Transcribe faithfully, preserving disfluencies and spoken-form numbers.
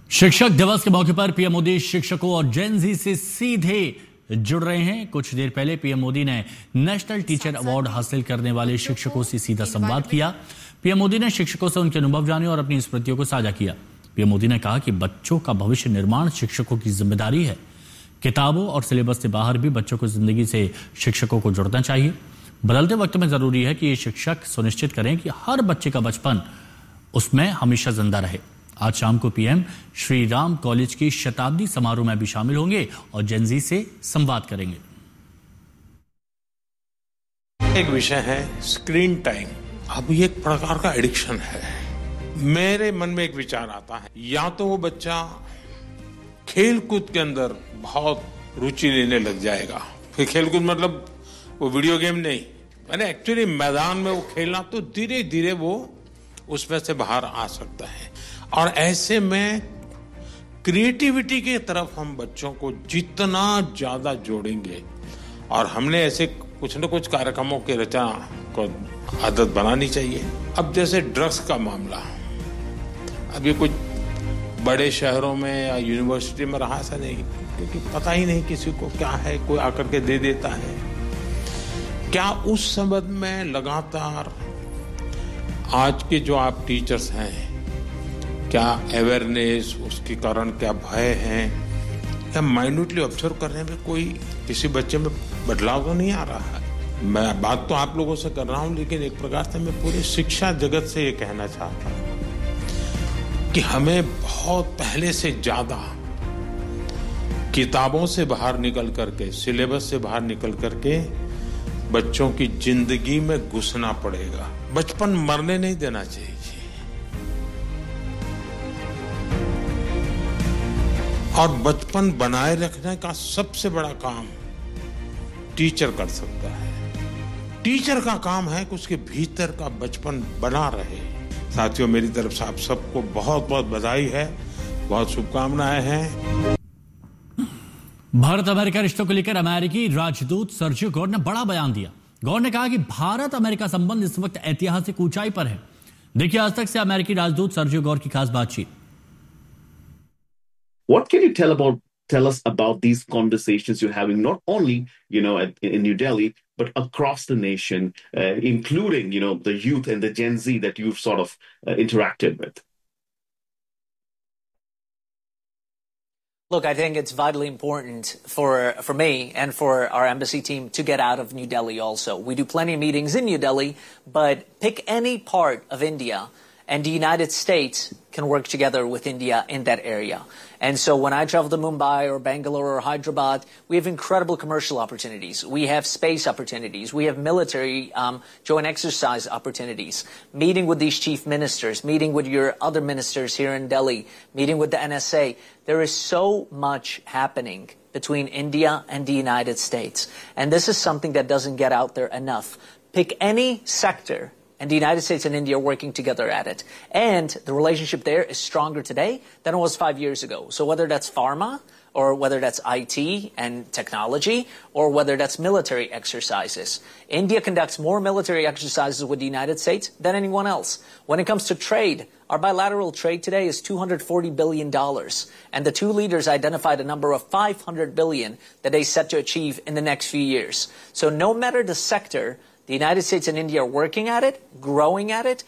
शिक्षक दिवस के मौके पर पीएम मोदी शिक्षकों और जेन जी से सीधे जुड़ रहे हैं। कुछ देर पहले पीएम मोदी ने नेशनल टीचर अवार्ड हासिल करने वाले शिक्षकों से सीधा संवाद किया। पीएम मोदी ने शिक्षकों से उनके अनुभव जाने और अपनी स्मृतियों को साझा किया। पीएम मोदी ने कहा कि बच्चों का भविष्य निर्माण शिक्षकों की जिम्मेदारी है। किताबों और सिलेबस से बाहर भी बच्चों को जिंदगी से शिक्षकों को जुड़ना चाहिए। बदलते वक्त में जरूरी है कि ये शिक्षक सुनिश्चित करें कि हर बच्चे का बचपन उसमें हमेशा जिंदा रहे। आज शाम को पीएम श्री राम कॉलेज की शताब्दी समारोह में भी शामिल होंगे और जेनजी से संवाद करेंगे। एक विषय है स्क्रीन टाइम। अब ये एक प्रकार का एडिक्शन है। मेरे मन में एक विचार आता है, या तो वो बच्चा खेल कूद के अंदर बहुत रुचि लेने लग जाएगा। फिर खेल कूद मतलब वो वीडियो गेम नहीं, मैंने एक्चुअली मैदान में वो खेलना, तो धीरे धीरे वो उसमें से बाहर आ सकता है। और ऐसे में क्रिएटिविटी की तरफ हम बच्चों को जितना ज्यादा जोड़ेंगे, और हमने ऐसे कुछ न कुछ कार्यक्रमों की रचना को आदत बनानी चाहिए। अब जैसे ड्रग्स का मामला, अब ये कुछ बड़े शहरों में या यूनिवर्सिटी में रहा ऐसा नहीं, क्योंकि पता ही नहीं किसी को क्या है, कोई आकर के दे देता है। क्या उस संबंध में लगातार आज के जो आप टीचर्स हैं, क्या अवेयरनेस, उसके कारण क्या भय है, क्या माइन्यूटली ऑब्जर्व करने में कोई किसी बच्चे में बदलाव तो नहीं आ रहा है? मैं बात तो आप लोगों से कर रहा हूं, लेकिन एक प्रकार से मैं पूरे शिक्षा जगत से ये कहना चाहता हूं कि हमें बहुत पहले से ज्यादा किताबों से बाहर निकल करके, सिलेबस से बाहर निकल करके बच्चों की जिंदगी में घुसना पड़ेगा। बचपन मरने नहीं देना चाहिए। और बचपन बनाए रखने का सबसे बड़ा काम टीचर कर सकता है। टीचर का काम है कि उसके भीतर का बचपन बना रहे। साथियों, मेरी तरफ से आप सबको बहुत बहुत बधाई है, बहुत शुभकामनाएं हैं। भारत अमेरिका रिश्तों को लेकर अमेरिकी राजदूत सर्जियो गौर ने बड़ा बयान दिया। गौर ने कहा कि भारत अमेरिका संबंध इस वक्त ऐतिहासिक ऊंचाई पर है। देखिए आज तक से अमेरिकी राजदूत सर्जियो गौर की खास बातचीत। What can you tell about tell us about these conversations you're having, not only you know at, in New Delhi, but across the nation, uh, including you know the youth and the Gen Z that you've sort of uh, interacted with? Look, I think it's vitally important for for me and for our embassy team to get out of New Delhi also. We do plenty of meetings in New Delhi, but pick any part of India and the United States can work together with India in that area. And so when I travel to Mumbai or Bangalore or Hyderabad, we have incredible commercial opportunities. We have space opportunities. We have military um, joint exercise opportunities. Meeting with these chief ministers, meeting with your other ministers here in Delhi, meeting with the N S A. There is so much happening between India and the United States. And this is something that doesn't get out there enough. Pick any sector, and the United States and India are working together at it. And the relationship there is stronger today than it was five years ago. So whether that's pharma, or whether that's I T and technology, or whether that's military exercises. India conducts more military exercises with the United States than anyone else. When it comes to trade, our bilateral trade today is two hundred forty billion dollars. And the two leaders identified a number of five hundred billion dollars that they set to achieve in the next few years. So no matter the sector, the United States and India are working at it, growing at it,